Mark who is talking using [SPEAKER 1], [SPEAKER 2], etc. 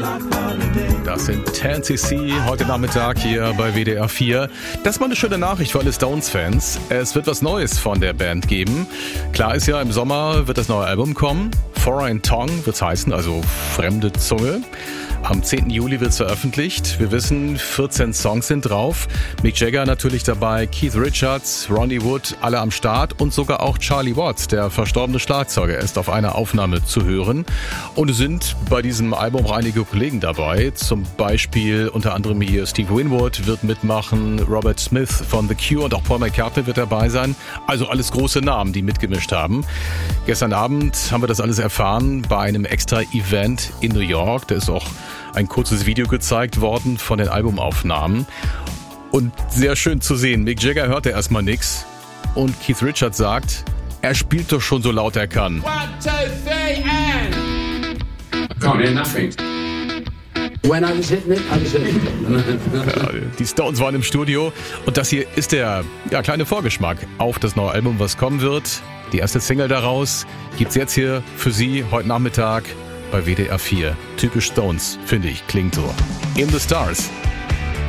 [SPEAKER 1] Das sind 10cc heute Nachmittag hier bei WDR 4. Das ist mal eine schöne Nachricht für alle Stones-Fans. Es wird was Neues von der Band geben. Klar ist ja, im Sommer wird das neue Album kommen. Foreign Tongue wird's heißen, also fremde Zunge. Am 10. Juli wird's veröffentlicht. Wir wissen, 14 Songs sind drauf. Mick Jagger natürlich dabei, Keith Richards, Ronnie Wood, alle am Start und sogar auch Charlie Watts, der verstorbene Schlagzeuger, ist auf einer Aufnahme zu hören. Und es sind bei diesem Album auch einige Kollegen dabei. Zum Beispiel unter anderem hier Steve Winwood wird mitmachen, Robert Smith von The Cure und auch Paul McCartney wird dabei sein. Also alles große Namen, die mitgemischt haben. Gestern Abend haben wir das alles erfahren bei einem extra Event in New York. Da ist auch ein kurzes Video gezeigt worden von den Albumaufnahmen. Und sehr schön zu sehen, Mick Jagger hörte erstmal nichts. Und Keith Richards sagt, er spielt doch schon so laut er kann.
[SPEAKER 2] 1, 2, 3 and...
[SPEAKER 3] I can't hear nothing.
[SPEAKER 2] When I was hitting it, I was hitting it.
[SPEAKER 1] Ja, die Stones waren im Studio und das hier ist der kleine Vorgeschmack auf das neue Album, was kommen wird. Die erste Single daraus gibt's jetzt hier für Sie heute Nachmittag bei WDR 4. Typisch Stones, finde ich, klingt so. In the Stars.